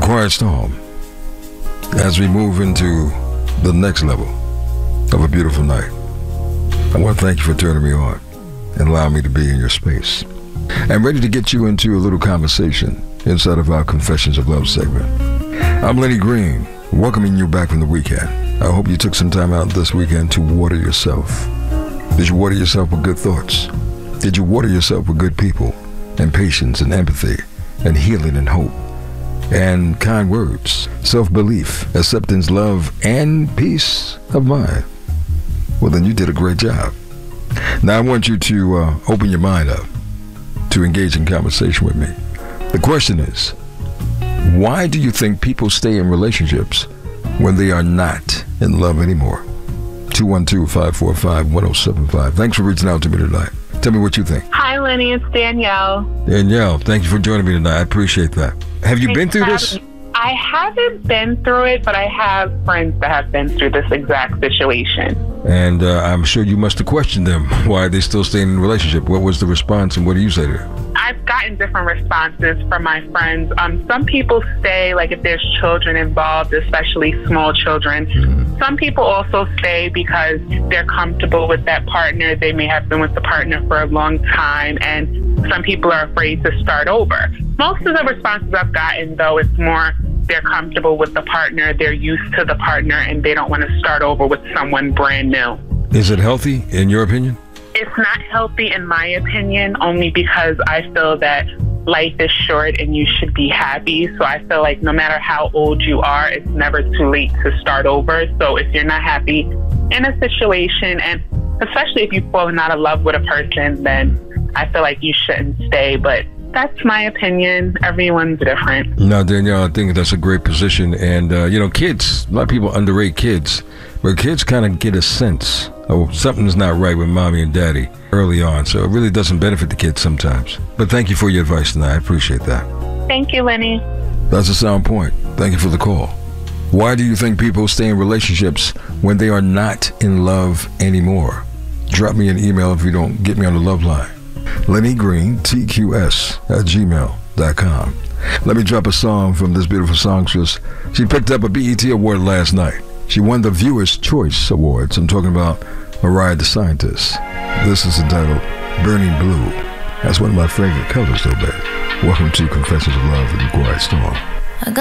Quiet Storm, as we move into the next level of a beautiful night, I want to thank you for turning me on and allowing me to be in your space. I'm ready to get you into a little conversation inside of our Confessions of Love segment. I'm Lenny Green, welcoming you back from the weekend. I hope you took some time out this weekend to water yourself. Did you water yourself with good thoughts? Did you water yourself with good people and patience and empathy and healing and hope and kind words, self-belief, acceptance, love, and peace of mind? Well, then you did a great job. Now I want you to open your mind up to engage in conversation with me. The question is, why do you think people stay in relationships when they are not in love anymore? 212-545-1075. Thanks for reaching out to me tonight. Tell me what you think. Hi, Lenny. It's Danielle. Danielle, thank you for joining me tonight. I appreciate that. Have you been through this? I haven't been through it, but I have friends that have been through this exact situation. And I'm sure you must have questioned them. Why are they still staying in a relationship? What was the response, and what do you say to them? I've gotten different responses from my friends. Some people stay, like if there's children involved, especially small children. Mm-hmm. Some people also stay because they're comfortable with that partner. They may have been with the partner for a long time, and some people are afraid to start over. Most of the responses I've gotten, though, it's more they're comfortable with the partner, they're used to the partner, and they don't want to start over with someone brand new. Is it healthy, in your opinion? It's not healthy, in my opinion, only because I feel that life is short and you should be happy. So I feel like no matter how old you are, it's never too late to start over. So if you're not happy in a situation, and especially if you've fallen out of love with a person, then I feel like you shouldn't stay. But that's my opinion. Everyone's different. No, Danielle, I think that's a great position. And, kids, a lot of people underrate kids. But kids kind of get a sense of something's not right with mommy and daddy early on. So it really doesn't benefit the kids sometimes. But thank you for your advice tonight. I appreciate that. Thank you, Lenny. That's a sound point. Thank you for the call. Why do you think people stay in relationships when they are not in love anymore? Drop me an email if you don't get me on the love line. Lenny Green, TQS@gmail.com. Let me drop a song from this beautiful songstress. She picked up a BET award last night. She won the Viewer's Choice Awards. I'm talking about Mariah the Scientist. This is entitled Burning Blue. That's one of my favorite colors, though, babe. Welcome to Confessions of Love with the Quiet Storm.